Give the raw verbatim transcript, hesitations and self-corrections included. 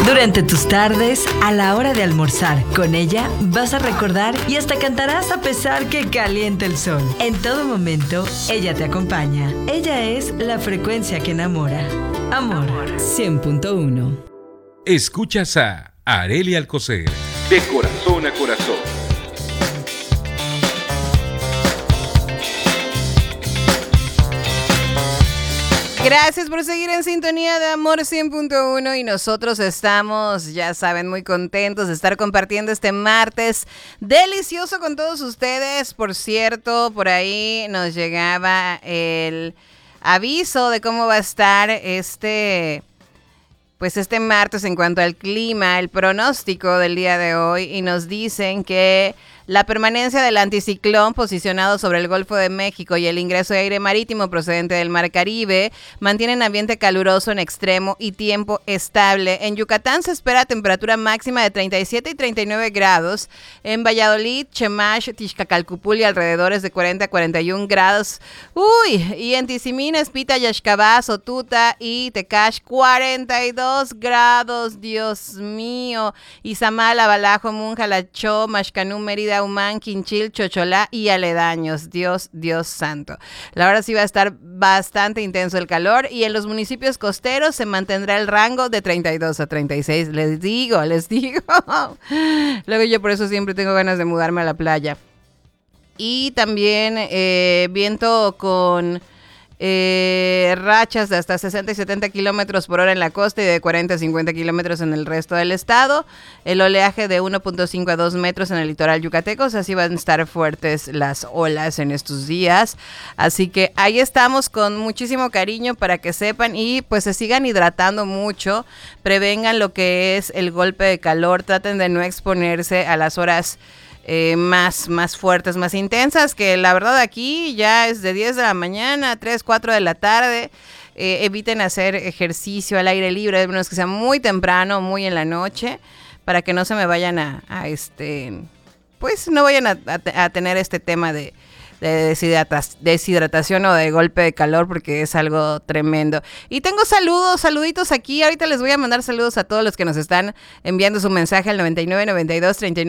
Durante tus tardes, a la hora de almorzar, con ella vas a recordar y hasta cantarás a pesar que caliente el sol. En todo momento, ella te acompaña. Ella es la frecuencia que enamora. Amor cien punto uno. Escuchas a Arely Alcocer. De corazón a corazón. Gracias por seguir en sintonía de Amor cien punto uno y nosotros estamos, ya saben, muy contentos de estar compartiendo este martes delicioso con todos ustedes. Por cierto, por ahí nos llegaba el aviso de cómo va a estar este, pues este martes en cuanto al clima, el pronóstico del día de hoy, y nos dicen que la permanencia del anticiclón posicionado sobre el Golfo de México y el ingreso de aire marítimo procedente del Mar Caribe mantienen ambiente caluroso en extremo y tiempo estable. En Yucatán se espera temperatura máxima de treinta y siete y treinta y nueve grados. En Valladolid, Chemash, Tixcacalcupul y alrededores de cuarenta a cuarenta y un grados. Uy, y en Tizimín, Espita, Yaxcabá, Sotuta y Tecash, cuarenta y dos grados. Dios mío. Izamala, Balajo, Munja, Lachó, Maxcanú, Mérida, Humán, Quinchil, Chocholá y aledaños. Dios, Dios santo. La hora sí va a estar bastante intenso el calor y en los municipios costeros se mantendrá el rango de treinta y dos a treinta y seis. Les digo, les digo. Luego yo por eso siempre tengo ganas de mudarme a la playa. Y también eh, viento con Eh, rachas de hasta sesenta y setenta kilómetros por hora en la costa y de cuarenta a cincuenta kilómetros en el resto del estado. El oleaje de uno punto cinco a dos metros en el litoral yucateco. O sea, así van a estar fuertes las olas en estos días. Así que ahí estamos con muchísimo cariño para que sepan y pues se sigan hidratando mucho. Prevengan lo que es el golpe de calor. Traten de no exponerse a las horas Eh, más, más fuertes, más intensas, que la verdad aquí ya es de diez de la mañana a tres, cuatro de la tarde. Eh, eviten hacer ejercicio al aire libre, de menos que sea muy temprano, muy en la noche, para que no se me vayan a, a este, pues no vayan a, a, a tener este tema de, de deshidratación, deshidratación o de golpe de calor, porque es algo tremendo. Y tengo saludos, saluditos aquí. Ahorita les voy a mandar saludos a todos los que nos están enviando su mensaje al noventa y nueve, noventa y dos, treinta y nueve